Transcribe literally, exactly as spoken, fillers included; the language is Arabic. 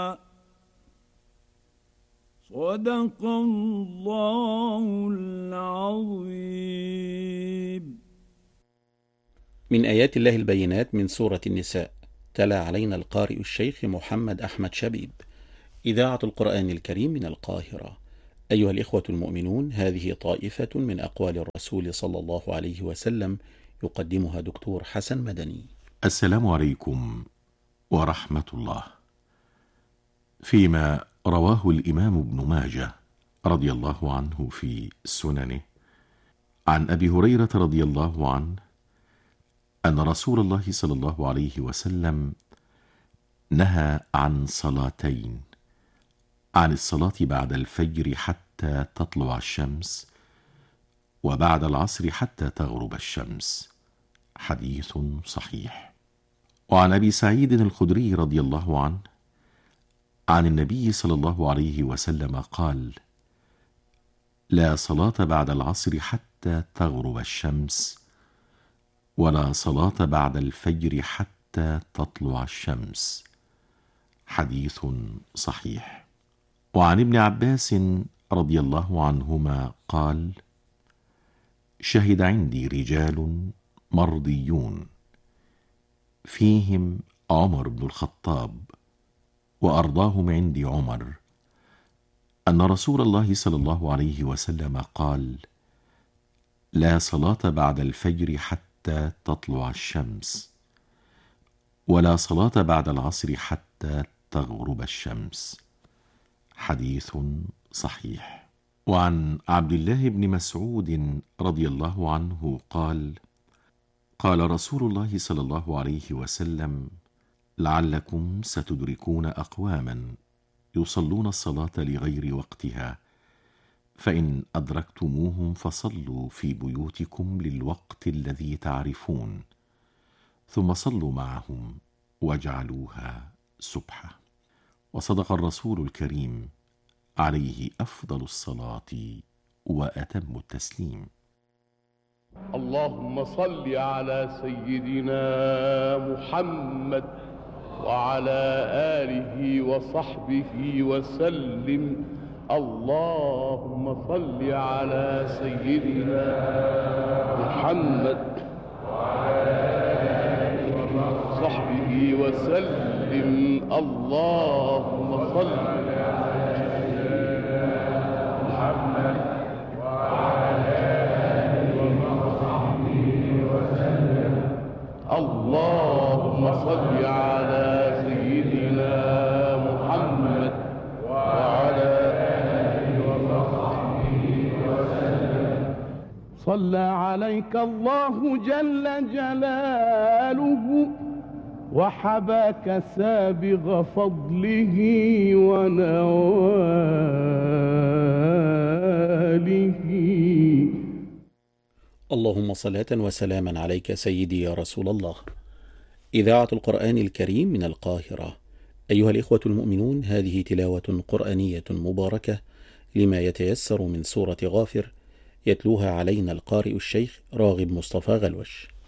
صدق الله العظيم. من آيات الله البينات من سورة النساء. تلا علينا القارئ الشيخ محمد أحمد شبيب. إذاعة القرآن الكريم من القاهرة. أيها الإخوة المؤمنون، هذه طائفة من أقوال الرسول صلى الله عليه وسلم يقدمها دكتور حسن مدني. السلام عليكم ورحمة الله. فيما رواه الإمام ابن ماجه رضي الله عنه في سننه عن أبي هريرة رضي الله عنه أن رسول الله صلى الله عليه وسلم نهى عن صلاتين: عن الصلاة بعد الفجر حتى تطلع الشمس، وبعد العصر حتى تغرب الشمس. حديث صحيح. وعن أبي سعيد الخدري رضي الله عنه عن النبي صلى الله عليه وسلم قال: لا صلاة بعد العصر حتى تغرب الشمس، ولا صلاة بعد الفجر حتى تطلع الشمس. حديث صحيح. وعن ابن عباس رضي الله عنهما قال: شهد عندي رجال مرضيون، فيهم عمر بن الخطاب، وأرضاهم عندي عمر، أن رسول الله صلى الله عليه وسلم قال: لا صلاة بعد الفجر حتى تطلع الشمس، ولا صلاة بعد العصر حتى تغرب الشمس. حديث صحيح. وعن عبد الله بن مسعود رضي الله عنه قال: قال رسول الله صلى الله عليه وسلم: لعلكم ستدركون أقواما يصلون الصلاة لغير وقتها، فإن أدركتموهم فصلوا في بيوتكم للوقت الذي تعرفون، ثم صلوا معهم واجعلوها سبحة. وصدق الرسول الكريم عليه أفضل الصلاة وأتم التسليم. اللهم صل على سيدنا محمد وعلى آله وصحبه وسلم. اللهم صل على سيدنا محمد وعلى آله وصحبه وسلم. اللهم صل على سيدنا محمد وعلى آله وصحبه وسلم. اللهم صل على سيدنا محمد وعلى آله وصحبه وسلم. صلى عليك الله جل جلاله، وحباك سابغ فضله ونواله. اللهم صلاة وسلاما عليك سيدي يا رسول الله. إذاعة القرآن الكريم من القاهرة. أيها الإخوة المؤمنون، هذه تلاوة قرآنية مباركة لما يتيسر من سورة غافر، يتلوها علينا القارئ الشيخ راغب مصطفى غلوش.